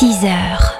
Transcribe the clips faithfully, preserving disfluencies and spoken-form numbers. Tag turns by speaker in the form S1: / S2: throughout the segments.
S1: six heures.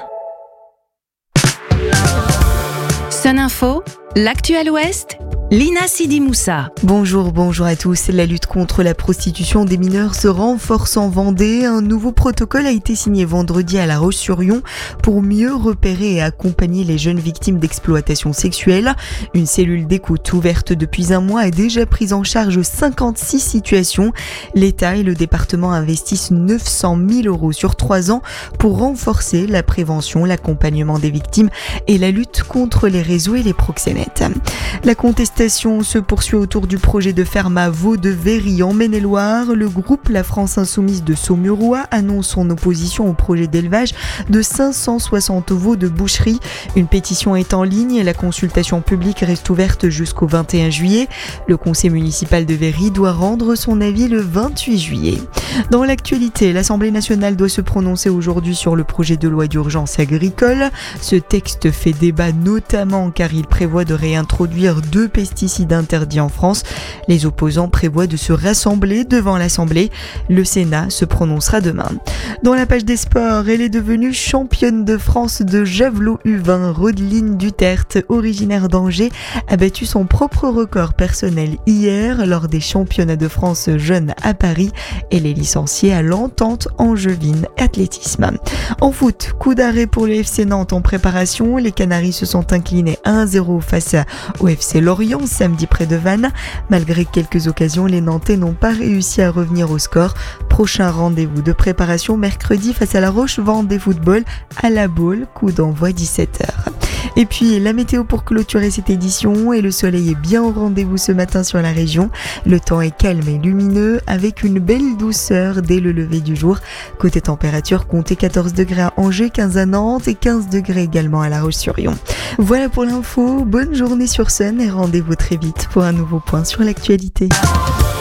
S1: Sun Info, l'actu à l'Ouest, Lina Sidi Moussa.
S2: Bonjour, bonjour à tous. La lutte contre la prostitution des mineurs se renforce en Vendée. Un nouveau protocole a été signé vendredi à La Roche-sur-Yon pour mieux repérer et accompagner les jeunes victimes d'exploitation sexuelle. Une cellule d'écoute ouverte depuis un mois a déjà pris en charge cinquante-six situations. L'État et le département investissent neuf cent mille euros sur trois ans pour renforcer la prévention, l'accompagnement des victimes et la lutte contre les réseaux et les proxénètes. La contestation se poursuit autour du projet de ferme à Vaux-de-Véry en Maine-et-Loire. Le groupe La France Insoumise de Saumurois annonce son opposition au projet d'élevage de cinq cent soixante veaux de boucherie. Une pétition est en ligne et la consultation publique reste ouverte jusqu'au vingt et un juillet. Le conseil municipal de Véry doit rendre son avis le vingt-huit juillet. Dans l'actualité, l'Assemblée nationale doit se prononcer aujourd'hui sur le projet de loi d'urgence agricole. Ce texte fait débat notamment car il prévoit de réintroduire deux pesticides interdits en France. Les opposants prévoient de se rassembler devant l'Assemblée. Le Sénat se prononcera demain. Dans la page des sports, elle est devenue championne de France de javelot U vingt. Rodeline Duterte, originaire d'Angers, a battu son propre record personnel hier lors des championnats de France jeunes à Paris. Elle est licenciée à l'Entente Angevine Athlétisme. En foot, coup d'arrêt pour le F C Nantes en préparation. Les Canaries se sont inclinés un à zéro face au F C Lorient samedi près de Vannes. Malgré quelques occasions, les Nantais n'ont pas réussi à revenir au score. Prochain rendez-vous de préparation mercredi face à la Roche Vendée Football à la Baule, coup d'envoi dix-sept heures. Et puis la météo pour clôturer cette édition, et le soleil est bien au rendez-vous ce matin sur la région. Le temps est calme et lumineux avec une belle douceur dès le lever du jour. Côté température, comptez quatorze degrés à Angers, quinze à Nantes et quinze degrés également à La Roche-sur-Yon. Voilà pour l'info, bonne journée sur Sun et rendez-vous très vite pour un nouveau point sur l'actualité.